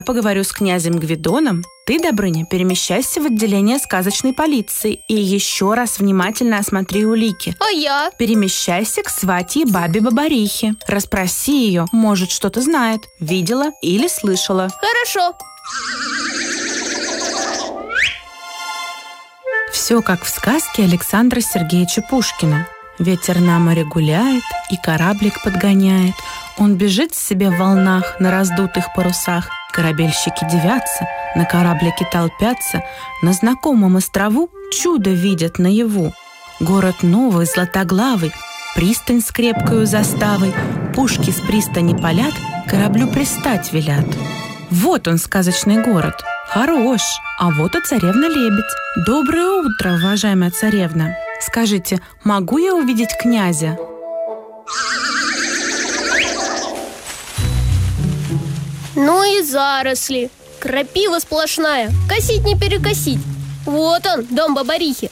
Поговорю с князем Гвидоном. Ты, Добрыня, перемещайся в отделение сказочной полиции и еще раз внимательно осмотри улики. А я? Перемещайся к сватье бабе Бабарихе. Расспроси ее, может, что-то знает, видела или слышала. Хорошо. Все как в сказке Александра Сергеевича Пушкина. Ветер на море гуляет и кораблик подгоняет. Он бежит себе в волнах на раздутых парусах. Корабельщики дивятся, на кораблике толпятся. На знакомом острову чудо видят наяву. Город новый, златоглавый, пристань с крепкою заставой. Пушки с пристани палят, кораблю пристать велят. Вот он, сказочный город. Хорош. А вот и царевна-лебедь. Доброе утро, уважаемая царевна. Скажите, могу я увидеть князя? Ну и заросли. Крапива сплошная. Косить не перекосить. Вот он, дом Бабарихи.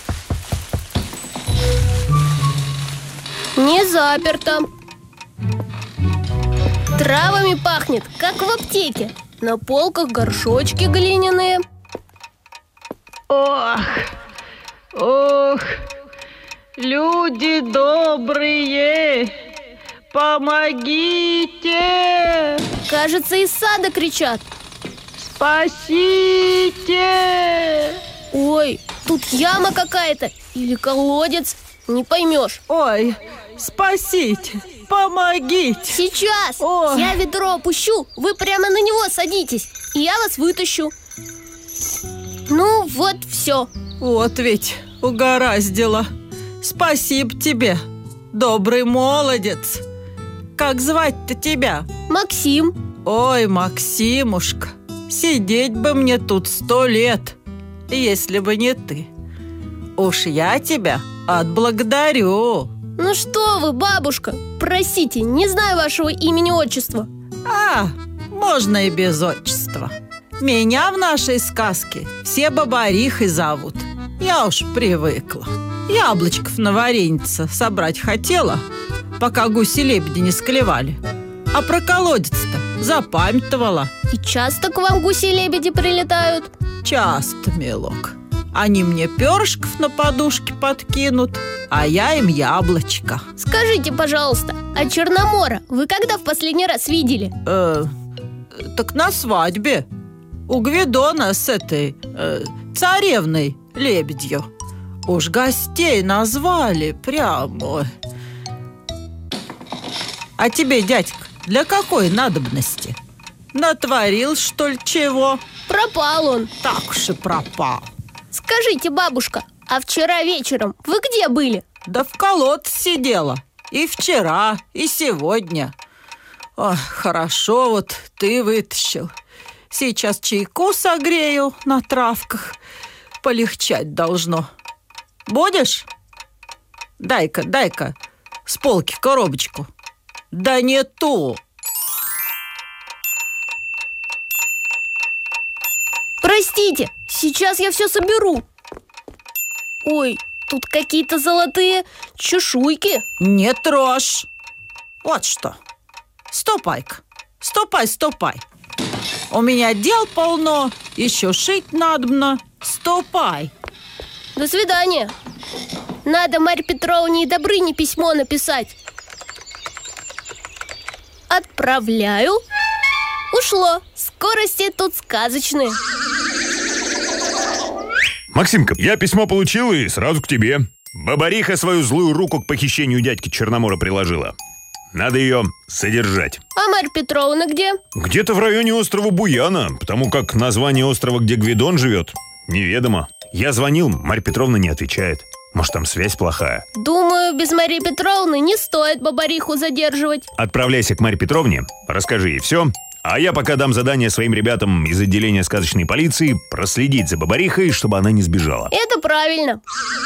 Не заперто. Травами пахнет, как в аптеке. На полках горшочки глиняные. Ох, ох, люди добрые, помогите! Кажется, из сада кричат. Спасите! Ой, тут яма какая-то или колодец, не поймешь. Ой, спасите, помогите! Сейчас! Ой. Я ведро опущу, вы прямо на него садитесь, и я вас вытащу. Ну вот, все. Вот ведь угораздило. Спасибо тебе, добрый молодец. Как звать-то тебя? Максим. Ой, Максимушка, сидеть бы мне тут 100 лет, если бы не ты. Уж я тебя отблагодарю. Ну что вы, бабушка, простите, не знаю вашего имени-отчества. А, можно и без отчества. Меня в нашей сказке все Бабарихой зовут. Я уж привыкла. Яблочков на варенице собрать хотела, пока гуси-лебеди не склевали. А про колодец-то запамятовала. И часто к вам гуси-лебеди прилетают? Часто, милок. Они мне перышков на подушке подкинут, а я им яблочко. Скажите, пожалуйста, а Черномора вы когда в последний раз видели? Так на свадьбе. У Гвидона с этой царевной лебедью. Уж гостей назвали прямо. А тебе, дядька, для какой надобности? Натворил, что ли, чего? Пропал он. Так уж и пропал. Скажите, бабушка, а вчера вечером вы где были? Да в колодце сидела. И вчера, и сегодня. Ох, хорошо вот ты вытащил. Сейчас чайку согрею на травках. Полегчать должно. Будешь? Дай-ка с полки коробочку. Да не ту. Простите, сейчас я все соберу. Ой, тут какие-то золотые чешуйки. Не трожь. Вот что. Ступай-ка. Ступай. У меня дел полно, еще шить надобно. Ступай. До свидания. Надо Марье Петровне и Добрыне письмо написать. Отправляю. Ушло. Скорости тут сказочные. Максимка, я письмо получил и сразу к тебе. Бабариха свою злую руку к похищению дядьки Черномора приложила. Надо ее содержать. А Марья Петровна где? Где-то в районе острова Буяна, потому как название острова, где Гвидон живет, неведомо. Я звонил, Марья Петровна не отвечает. Может, там связь плохая? Думаю, без Марьи Петровны не стоит Бабариху задерживать. Отправляйся к Марье Петровне, расскажи ей все. А я пока дам задание своим ребятам из отделения сказочной полиции проследить за Бабарихой, чтобы она не сбежала. Это правильно.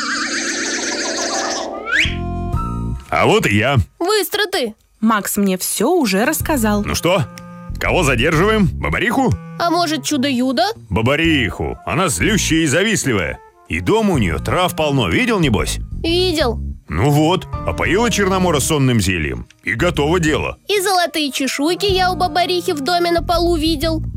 А вот и я. Быстро ты. Макс мне все уже рассказал. Ну что, кого задерживаем? Бабариху? А может, чудо-юдо? Бабариху. Она злющая и завистливая. И дома у нее трав полно. Видел, небось? Видел. Ну вот, опоила Черномора сонным зельем. И готово дело. И золотые чешуйки я у Бабарихи в доме на полу видел.